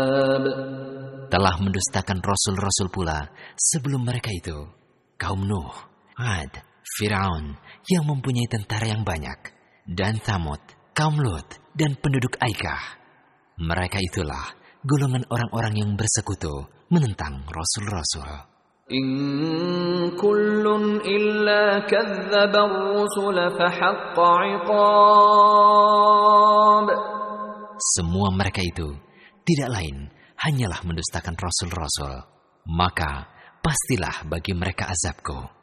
telah mendustakan rasul-rasul pula sebelum mereka itu, kaum Nuh, Ad, Firaun yang mempunyai tentara yang banyak, dan Thamud, kaum Lut, dan penduduk Aikah. Mereka itulah golongan orang-orang yang bersekutu menentang rasul-rasul. In kullun illa kadzdzaba ar-rusul fa haqqa 'iqab. Semua mereka itu tidak lain hanyalah mendustakan rasul-rasul, maka pastilah bagi mereka azabku.